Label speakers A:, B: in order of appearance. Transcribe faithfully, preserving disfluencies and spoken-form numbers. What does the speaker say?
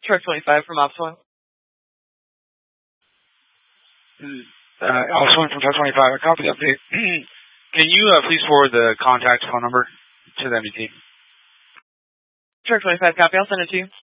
A: Truck twenty-five from Ops one.
B: Uh, Ops one from Truck twenty-five. A copy update. Can you uh, please forward the contact phone number to the M D T?
A: Truck twenty-five, copy. I'll send it to you.